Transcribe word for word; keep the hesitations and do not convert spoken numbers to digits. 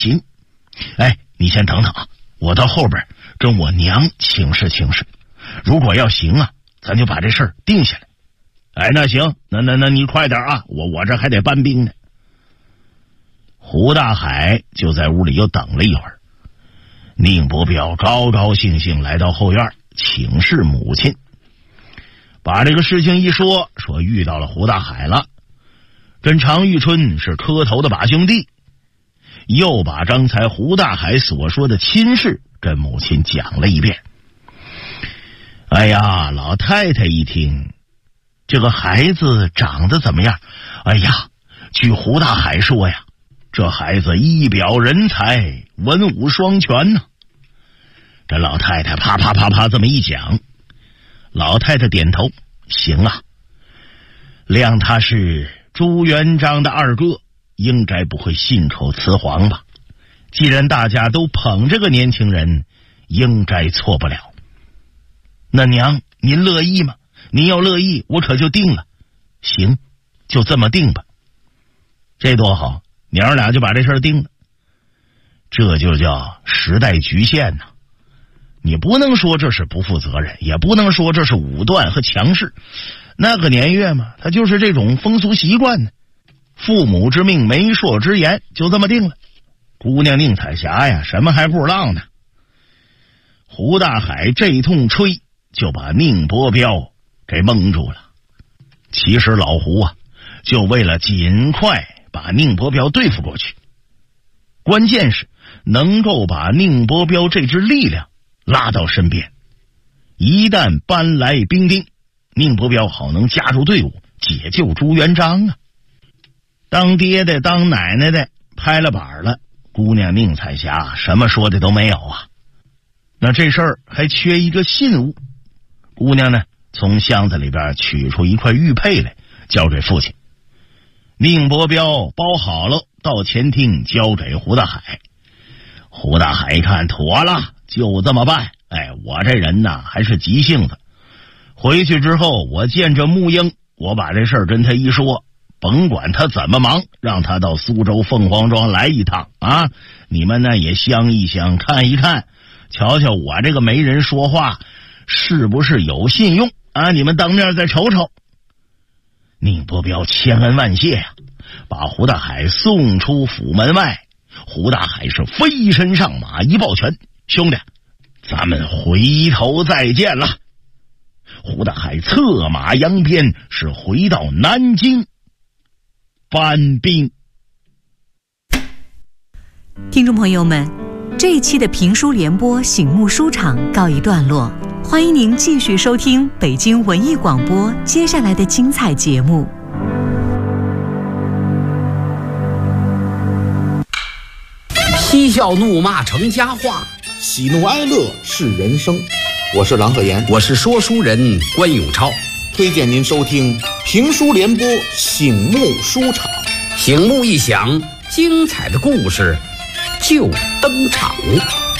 行，哎，你先等等啊，我到后边跟我娘请示请示，如果要行啊，咱就把这事儿定下来。哎，那行，那那那你快点啊，我我这还得搬兵呢。胡大海就在屋里又等了一会儿。宁伯彪高高兴兴来到后院请示母亲，把这个事情一说，说遇到了胡大海了，跟常遇春是磕头的把兄弟，又把刚才胡大海所说的亲事跟母亲讲了一遍。哎呀，老太太一听，这个孩子长得怎么样？哎呀，据胡大海说呀，这孩子一表人才，文武双全呢。这老太太啪啪啪啪这么一讲，老太太点头，行啊，谅他是朱元璋的二哥，应该不会信口雌黄吧？既然大家都捧这个年轻人，应该错不了。那娘，您乐意吗？您要乐意，我可就定了。行，就这么定吧。这多好，娘儿俩就把这事儿定了。这就叫时代局限呐、啊。你不能说这是不负责任，也不能说这是武断和强势。那个年月嘛，它就是这种风俗习惯呢。父母之命，媒妁之言，就这么定了。姑娘宁彩霞呀，什么还不知道呢。胡大海这一通吹，就把宁伯彪给蒙住了。其实老胡啊，就为了尽快把宁伯彪对付过去，关键是能够把宁伯彪这支力量拉到身边，一旦搬来兵丁，宁伯彪好能加入队伍，解救朱元璋啊。当爹的当奶奶的拍了板了，姑娘宁彩霞什么说的都没有啊。那这事儿还缺一个信物，姑娘呢从箱子里边取出一块玉佩来，交给父亲。宁伯彪包好了，到前厅交给胡大海。胡大海一看妥了，就这么办。哎，我这人呐还是急性子，回去之后我见着穆英，我把这事儿跟他一说，甭管他怎么忙，让他到苏州凤凰庄来一趟啊！你们呢也相一相，看一看，瞧瞧我这个媒人说话是不是有信用啊？你们当面再瞅瞅。宁伯彪千恩万谢呀、啊，把胡大海送出府门外。胡大海是飞身上马，一抱拳，兄弟，咱们回头再见了。胡大海策马扬鞭，是回到南京搬兵。 听众朋友们，这一期的评书联播醒目书场告一段落，欢迎您继续收听北京文艺广播接下来的精彩节目。 嬉笑怒骂成佳话， 喜怒哀乐是人生。我是郎鹤炎， 我是说书人关永超， 推荐您收听评书联播醒目书场。 醒目一响，精彩的故事就登场。